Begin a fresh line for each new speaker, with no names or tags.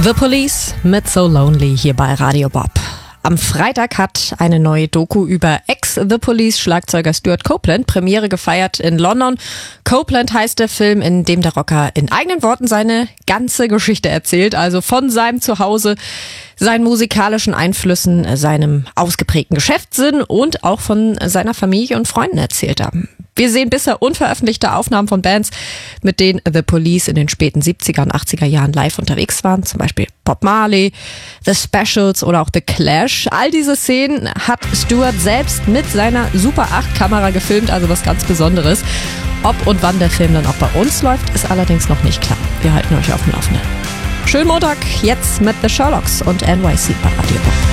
The Police mit So Lonely hier bei Radio Bob. Am Freitag hat eine neue Doku über Ex-The Police-Schlagzeuger Stuart Copeland Premiere gefeiert in London. Copeland heißt der Film, in dem der Rocker in eigenen Worten seine ganze Geschichte erzählt, also von seinem Zuhause, seinen musikalischen Einflüssen, seinem ausgeprägten Geschäftssinn und auch von seiner Familie und Freunden erzählt er. Wir sehen bisher unveröffentlichte Aufnahmen von Bands, mit denen The Police in den späten 70er und 80er Jahren live unterwegs waren, zum Beispiel Bob Marley, The Specials oder auch The Clash. All diese Szenen hat Stuart selbst mit seiner Super 8 Kamera gefilmt, also was ganz Besonderes. Ob und wann der Film dann auch bei uns läuft, ist allerdings noch nicht klar. Wir halten euch auf dem Laufenden. Schönen Montag, jetzt mit The Sherlocks und NYC bei Radio Bob.